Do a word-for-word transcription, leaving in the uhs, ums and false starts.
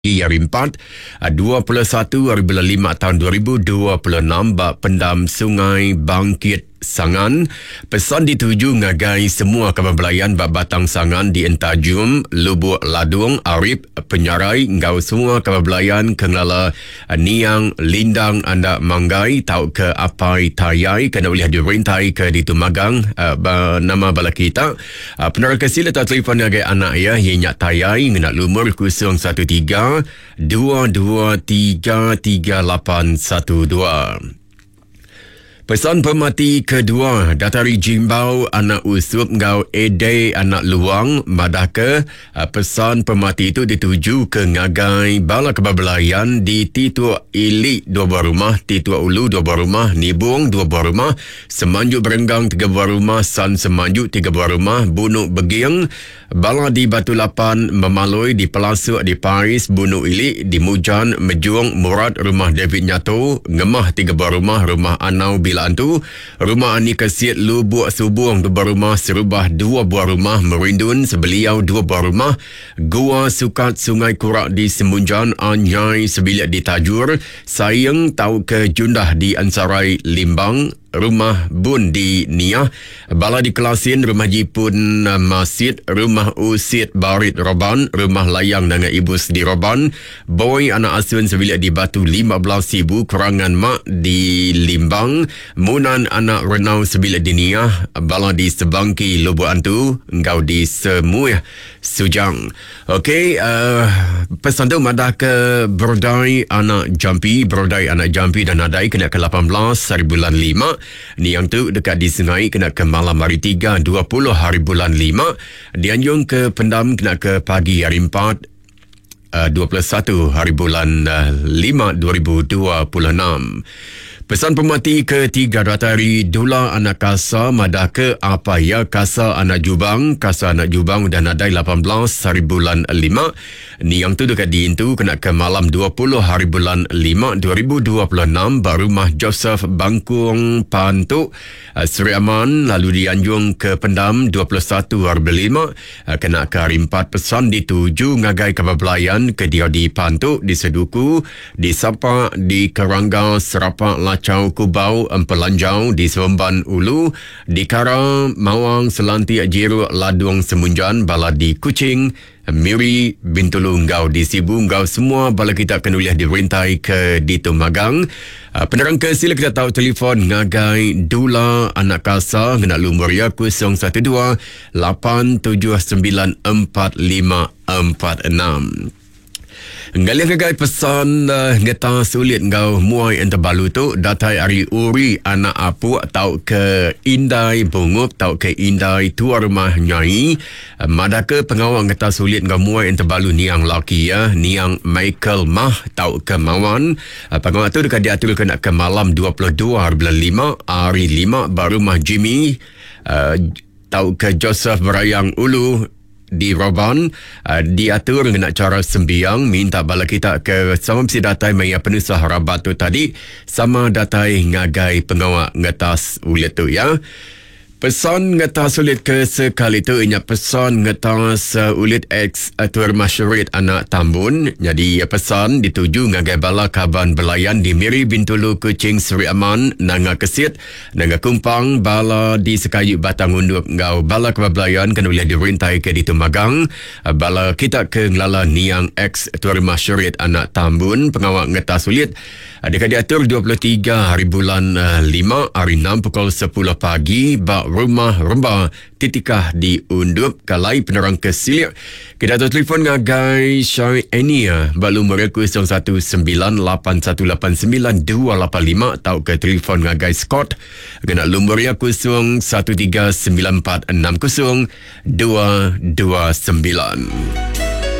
hari empat, dua puluh satu hari bulan lima tahun dua ribu dua puluh enam, bak pendam sungai bangkit Sangan. Pesan dituju ngagai semua kebabelayan bak batang Sangan di Entajum, Lubuk Ladung, Arif, Penyarai, ngau semua kebabelayan kenala Niang, Lindang, anda manggai, tau ke apai tayai, kena boleh dirintai ke di Tumagang, uh, nama bala kita. Uh, Penara kesila tak telefon ngagai anak ya, ianya tayai, ngenak lumur kosong satu tiga dua dua tiga tiga lapan satu dua. Pesan pemati kedua, Datari Jimbau anak usup ngau Ede anak luang madaka. Uh, pesan pemati itu dituju ke ngagai bala kebabelayan di Titua Ilik dua buah rumah, Titua Ulu dua buah rumah, Nibung dua buah rumah, Semanjuk Berenggang tiga buah rumah, San Semanjuk tiga buah rumah, Bunuk Begiang, bala di Batu Lapan, Memalui, di Pelasuk, di Paris, Bunuk Ilik, di Mujan, Mejuang, Murad, rumah David Nyato, Ngemah tiga buah rumah, rumah Anau Bila Antu, rumah Ani Kesiat Lubuk Subung dua buah rumah, Serubah dua buah rumah, Merindun Sebeliau dua buah rumah, Gua Sukat Sungai Kurak di Semunjan, Anyai Sebilik di Tajur, Sayang Tau ke Jundah di Ansarai Limbang, rumah Bun di Niah, bala di Kelasin, rumah Jipun Masjid, rumah Usit Barit Roban, rumah Layang dengan Ibus di Roban, Boy anak asuhan sebilik di Batu lima belas ribu, Kurangan Mak di Limbang, Munan anak Renau sebilik di Niah, bala di Sebangki Lubuk Antu, engkau di Semuih Sujang. Okey, uh, pesan tu madah ke Brodai anak Jampi, Brodai anak Jampi dan Nadai kena ke lapan belas hari bulan lima. Ni yang tu dekat di Sungai kena ke malam hari tiga, dua puluh hari bulan lima. Dianjung ke Pendam kena ke pagi hari empat, uh, dua puluh satu hari bulan uh, lima dua ribu dua puluh enam. Pesan pemati ketiga, Datari Dula anak Kasa madah ke apa ya Kasa anak Jubang, Kasa anak Jubang dan Nadai lapan belas hari bulan lima. Ni yang tu dekat di Intu kena ke malam dua puluh hari bulan lima dua ribu dua puluh enam. Barumah Joseph Bangkung Pantuk Seri Aman, lalu dianjung ke Pendam dua puluh satu hari bulan lima kena ke hari empat. Pesan dituju ngagai kebabelayan ke dia di Pantuk, di Seduku, di Sapak, di Kerangga, Serapak, Lacau, Kubau, Empelanjau, di Seremban Ulu, di Kara, Mawang, Selantik, Jeruk, Ladung, Semunjan, bala di Kuching, Miri, Bintulu, ngau di Sibu, ngau semua bala kita akan boleh dirintai ke di Tumagang. Uh, penerang ke sila kita tahu telefon ngagai Dula anak Kasa ngena lumur ya kosong satu dua lapan tujuh sembilan empat lima empat enam. Ngalih kegai pesan uh, ngeta sulit ngau muai enterbalu tu, Datai Ari Uri anak apu tau ke Indai Bungup, tau ke Indai tua rumah Nyai, uh, madaka pengawal ngeta sulit ngau muai enterbalu niang laki ya, niang Michael Mah tau ke Mawan. Uh, pengawal tu dekat diatur kena ke malam dua puluh dua hari bulan lima, hari lima baru Mah Jimmy, uh, tau ke Joseph Berayang Ulu di Roban, uh, diatur dengan cara sembiang, minta bala kita ke sama mesti datai maya penusah rabat tu tadi, sama datai ngagai pengawak ngetas ulit tu ya. Pesan ngetas ulit ke sekali tu ingat pesan ngetas uh, ulit ex Tuan Masyurit anak Tambun. Jadi pesan dituju ngagai bala kaban belayan di Miri, Bintulu, Kuching, Seri Aman, Nanga Kesit, Nanga Kumpang, bala di Sekayu, Batang Unduk, ngau bala kebabelayan kena boleh dirintai ke di Tumagang. Uh, bala kita ke ngelala niang ex Tuan Masyurit anak Tambun, pengawak ngetas ulit. Uh, dekat diatur dua puluh tiga hari bulan uh, lima, hari enam pukul sepuluh pagi, bak rumah Rembah Titikah di Undup, Kalai penerang kesilik. Kita tu telefon ngagai Syai Enia, balu mereka kosong satu sembilan lapan satu lapan sembilan dua lapan lima, atau ke telefon ngagai Scott kena lumur ya kosong satu tiga sembilan empat enam kosong dua dua sembilan.